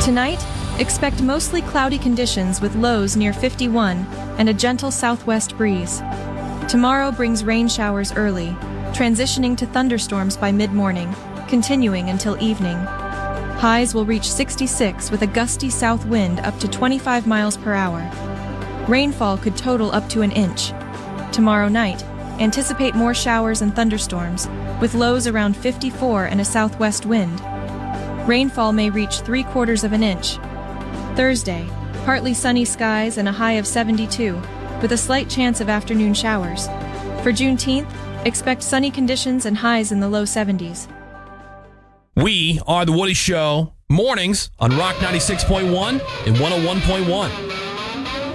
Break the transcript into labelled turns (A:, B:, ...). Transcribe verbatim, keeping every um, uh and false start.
A: Tonight, expect mostly cloudy conditions with lows near fifty-one and a gentle southwest breeze. Tomorrow brings rain showers early, transitioning to thunderstorms by mid-morning, continuing until evening. Highs will reach sixty-six with a gusty south wind up to twenty-five miles per hour. Rainfall could total up to an inch. Tomorrow night, anticipate more showers and thunderstorms, with lows around fifty-four and a southwest wind. Rainfall may reach three quarters of an inch. Thursday, partly sunny skies and a high of seventy-two, with a slight chance of afternoon showers. For Juneteenth, expect sunny conditions and highs in the low seventies.
B: We are The Woody Show, mornings on Rock ninety-six point one and one oh one point one.